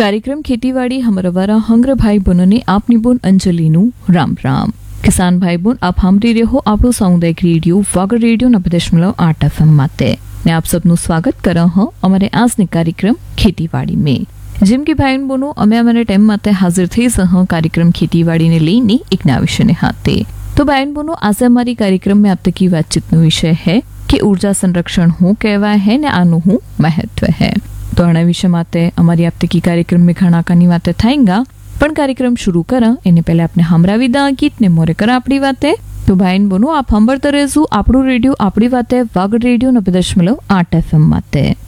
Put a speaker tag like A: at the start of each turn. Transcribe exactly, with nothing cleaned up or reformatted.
A: कार्यक्रम खेतीवाड़ी हमारा हंग्र भाई बहनों ने आपनी बोन अंजलि नु राम राम। किसान भाई बोन आप हमरी रहो आपणो सामुदायिक रेडियो वागड़ रेडियो नब्बे दशमलव आठ एफ एम माते ने आप सबનું સ્વાગત કરા હું અમારે આજની કાર્યક્રમ ખેતીવાડી में। જેમ કે ભાઈ બહેનો અમે અમારા ટાઈમ માટે હાજર થઈ સહ કાર્યક્રમ ખેતીવાડીને લઈને એક નવા વિષયને હાથે। तो भाई बहनों आज हमारी कार्यक्रम में अब तक की बातचीत विषय है कि ऊर्जा संरक्षण हूँ कहवाय है ने आनु हूँ महत्व है। तो आना विषय माते हमारी अब तक की कार्यक्रम में घना कानी बातें थाएंगा पण कार्यक्रम शुरू करा एने पहले अपने हमरा विदा गीत ने मोरे करा अपनी बातें। तो भाई बहनों आप सांभळता रहेजो आपणो रेडियो आपणी वाते वागड़ रेडियो नब्बे दशमलव आठ एफ एम माते।